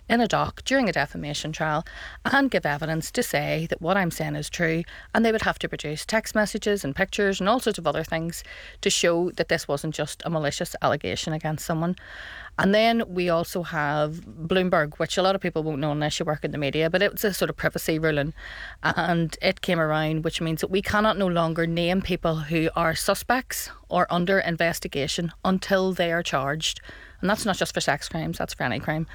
in a dock during a defamation trial and give evidence to say that what I'm saying is true, and they would have to produce text messages and pictures and all sorts of other things to show that this wasn't just a malicious allegation against someone. And then we also have Bloomberg, which a lot of people won't know unless you work in the media, but it's a sort of privacy ruling, and it came around, which means that we cannot no longer name people who are suspects or under investigation until they are charged. And that's not just for sex crimes, that's for any crime.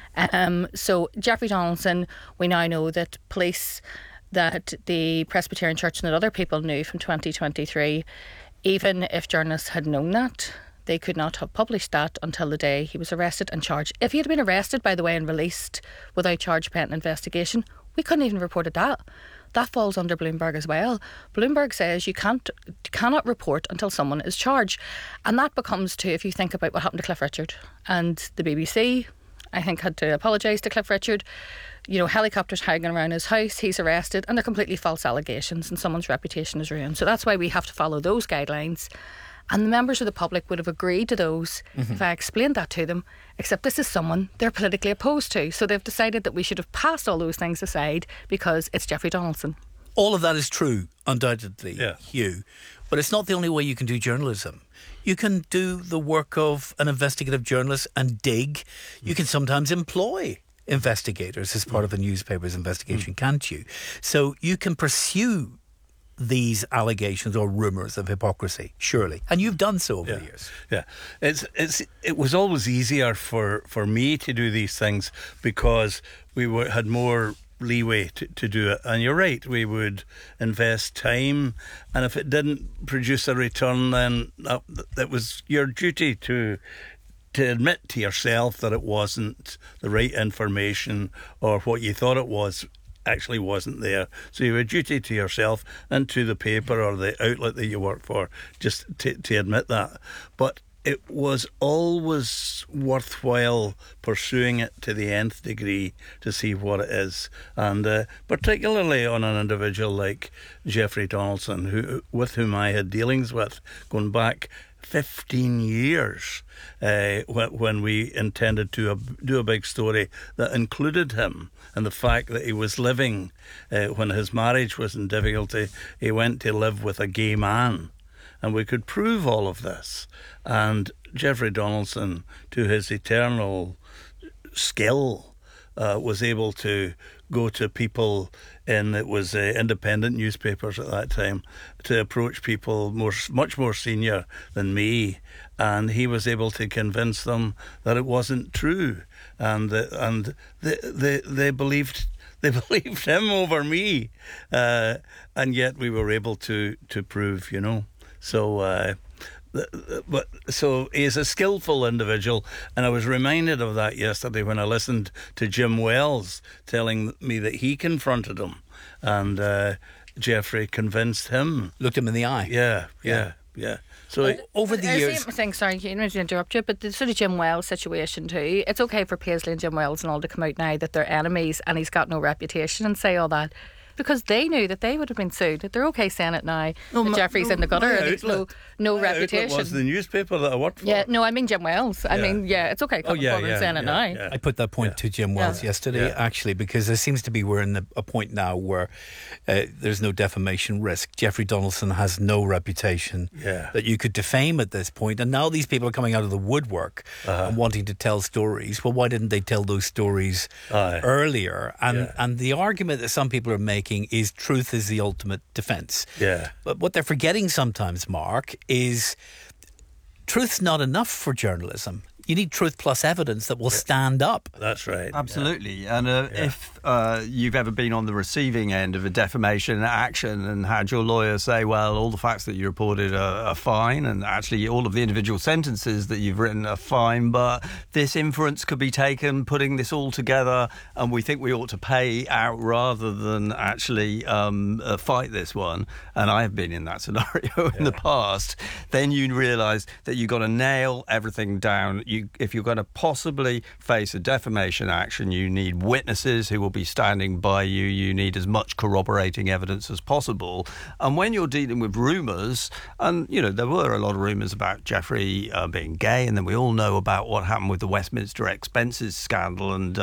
So Jeffrey Donaldson, we now know that police, that the Presbyterian Church and that other people knew from 2023, even if journalists had known that, they could not have published that until the day he was arrested and charged. If he had been arrested, by the way, and released without charge pending investigation, we couldn't even have reported that. That falls under Bloomberg as well. Bloomberg says you cannot report until someone is charged. And that becomes to, if you think about what happened to Cliff Richard, and the BBC, I think, had to apologise to Cliff Richard. You know, helicopters hanging around his house, he's arrested, and they're completely false allegations and someone's reputation is ruined. So that's why we have to follow those guidelines. And the members of the public would have agreed to those if I explained that to them, except this is someone they're politically opposed to. So they've decided that we should have passed all those things aside because it's Jeffrey Donaldson. All of that is true, undoubtedly, Hugh. But it's not the only way you can do journalism. You can do the work of an investigative journalist and dig. You can sometimes employ investigators as part of a newspaper's investigation, can't you? So you can pursue these allegations or rumours of hypocrisy, surely, and you've done so over the years. It was always easier for me to do these things because we had more leeway to do it. And you're right, we would invest time, and if it didn't produce a return, then that was your duty to admit to yourself that it wasn't the right information, or what you thought it was actually wasn't there. So you have a duty to yourself and to the paper or the outlet that you work for just to admit that. But it was always worthwhile pursuing it to the nth degree to see what it is. And particularly on an individual like Jeffrey Donaldson, with whom I had dealings with going back 15 years when we intended to do a big story that included him, and the fact that he was living, when his marriage was in difficulty, he went to live with a gay man. And we could prove all of this. And Jeffrey Donaldson, to his eternal skill, was able to go to people it was independent newspapers at that time, to approach people much more senior than me, and he was able to convince them that it wasn't true, and they believed him over me, and yet we were able to prove, you know. So so he's a skillful individual, and I was reminded of that yesterday when I listened to Jim Wells telling me that he confronted him, and Jeffrey convinced him, looked him in the eye. Yeah. So over the years, sorry, you know, to interrupt you, but the sort of Jim Wells situation too. It's okay for Paisley and Jim Wells and all to come out now that they're enemies, and he's got no reputation, and say all that, because they knew that they would have been sued. They're okay saying it now that Jeffrey's in the gutter and there's no reputation. It was the newspaper that I worked for. Yeah, no, I mean Jim Wells. I mean, it's okay saying it now. Yeah. I put that point to Jim Wells yesterday, actually, because there seems to be we're in a point now where there's no defamation risk. Jeffrey Donaldson has no reputation that you could defame at this point, and now these people are coming out of the woodwork and wanting to tell stories. Well, why didn't they tell those stories earlier? And the argument that some people are making is truth is the ultimate defence. Yeah. But what they're forgetting sometimes, Mark, is truth's not enough for journalism. You need truth plus evidence that will stand up. That's right. Absolutely. Yeah. And if you've ever been on the receiving end of a defamation action and had your lawyer say, well, all the facts that you reported are fine, and actually all of the individual sentences that you've written are fine, but this inference could be taken putting this all together, and we think we ought to pay out rather than actually fight this one. And I have been in that scenario in the past. Then you realise that you've got to nail everything down. If you're going to possibly face a defamation action, you need witnesses who will be standing by you. You need as much corroborating evidence as possible. And when you're dealing with rumours, and, you know, there were a lot of rumours about Jeffrey being gay, and then we all know about what happened with the Westminster expenses scandal, and